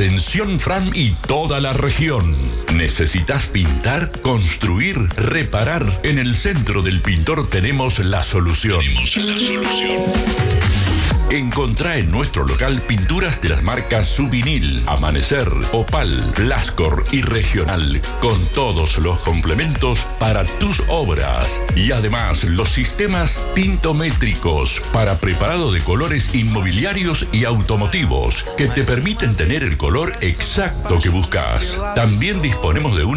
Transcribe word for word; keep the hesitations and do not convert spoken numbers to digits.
Atención Fran y toda la región. ¿Necesitas pintar, construir, reparar? En el Centro del Pintor tenemos la solución. Tenemos la solución. Encontrá en nuestro local pinturas de las marcas Suvinil, Amanecer, Opal, Lascor y Regional, con todos los complementos para tus obras. Y además los sistemas tintométricos para preparado de colores inmobiliarios y automotivos, que te permiten tener el color exacto que buscas. También disponemos de un